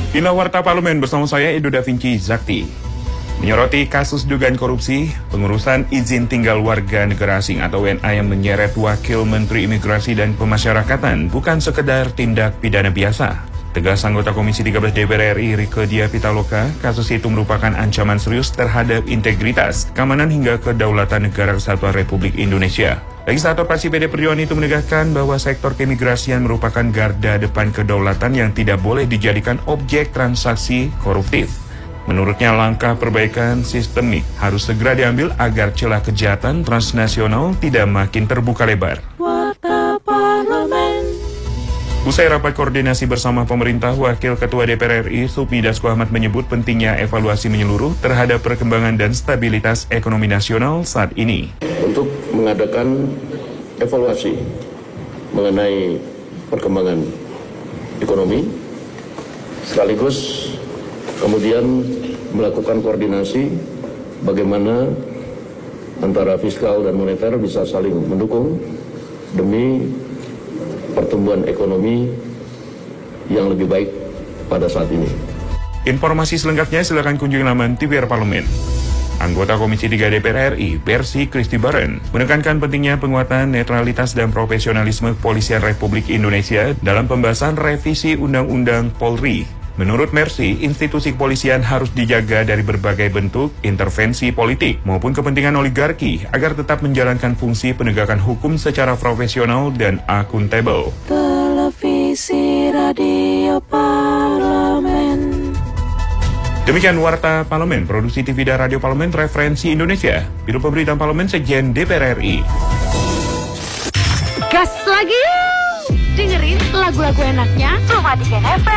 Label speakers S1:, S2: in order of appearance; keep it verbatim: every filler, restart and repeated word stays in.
S1: Inilah Warta Parlemen bersama saya Edo Da Vinci Zakti. Menyoroti kasus dugaan korupsi, pengurusan izin tinggal warga negara asing atau W N A yang menyeret Wakil Menteri Imigrasi dan Pemasyarakatan bukan sekedar tindak pidana biasa. Tegas anggota Komisi tiga belas D P R R I Rieke Diah Pitaloka, kasus itu merupakan ancaman serius terhadap integritas, keamanan hingga kedaulatan Negara Kesatuan Republik Indonesia. Legislator fraksi P D Perjuangan itu menegaskan bahwa sektor keimigrasian merupakan garda depan kedaulatan yang tidak boleh dijadikan objek transaksi koruptif. Menurutnya langkah perbaikan sistemik harus segera diambil agar celah kejahatan transnasional tidak makin terbuka lebar.
S2: Warta Parlemen.
S1: Usai rapat koordinasi bersama pemerintah, Wakil Ketua D P R R I Supmi Dasko Ahmad menyebut pentingnya evaluasi menyeluruh terhadap perkembangan dan stabilitas ekonomi nasional saat ini.
S3: Untuk mengadakan evaluasi mengenai perkembangan ekonomi, sekaligus kemudian melakukan koordinasi bagaimana antara fiskal dan moneter bisa saling mendukung demi pertumbuhan ekonomi yang lebih baik pada saat ini.
S1: Informasi selengkapnya silakan kunjungi laman T V R Parlemen. Anggota Komisi tiga D P R R I, Persi Christy Baren, menekankan pentingnya penguatan netralitas dan profesionalisme Kepolisian Republik Indonesia dalam pembahasan revisi Undang-Undang Polri. Menurut Mercy, institusi kepolisian harus dijaga dari berbagai bentuk intervensi politik maupun kepentingan oligarki agar tetap menjalankan fungsi penegakan hukum secara profesional dan akuntabel.
S2: Televisi Radio Parlemen.
S1: Demikian Warta Parlemen, Produksi T V dan Radio Parlemen Referensi Indonesia, Biro Pemberitaan Parlemen Sekjen D P R R I.
S4: Gas lagi yuk! Dengerin lagu-lagu enaknya cuma di Gen F M.